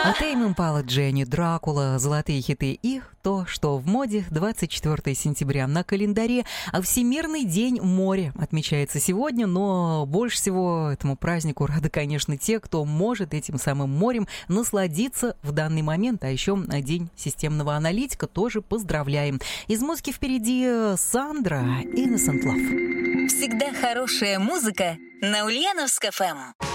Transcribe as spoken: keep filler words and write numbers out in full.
А Тейм Импала, Дженни, Дракула, золотые хиты и то, что в моде. Двадцать четвёртое сентября на календаре. А Всемирный день моря отмечается сегодня, но больше всего этому празднику рады, конечно, те, кто может этим самым морем насладиться в данный момент. А еще День системного аналитика тоже поздравляем. Из музыки впереди Сандра, Innocent Love. Всегда хорошая музыка на Ульяновск эф эм.